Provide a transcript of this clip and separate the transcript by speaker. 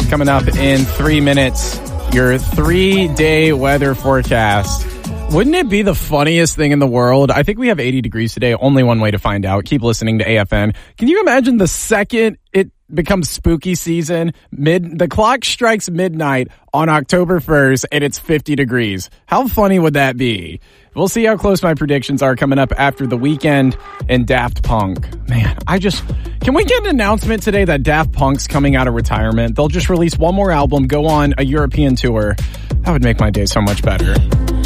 Speaker 1: coming up in 3 minutes. Your 3-day weather forecast. Wouldn't it be the funniest thing in the world? I think we have 80 degrees today. Only one way to find out. Keep listening to AFN. Can you imagine the second it becomes spooky season, the clock strikes midnight on October 1st and it's 50 degrees? How funny would that be? We'll see how close my predictions are coming up after The Weeknd and Daft Punk. Man, can we get an announcement today that Daft Punk's coming out of retirement? They'll just release one more album, go on a European tour. That would make my day so much better.